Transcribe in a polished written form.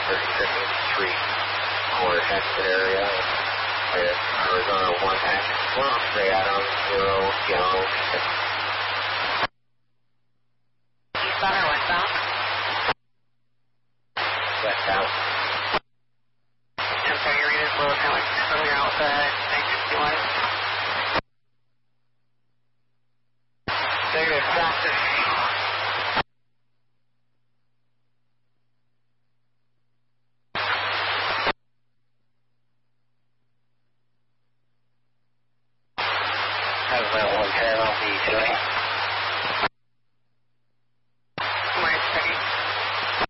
32nd Street, corner exit area, with Arizona 1X, 12, Gray Adam, 0, Yellow 6. Eastbound or westbound? Westbound. I'm sorry, your read is low, kind of like earlier out with the 960 line. Negative, fastest. Have that 110 off the 280.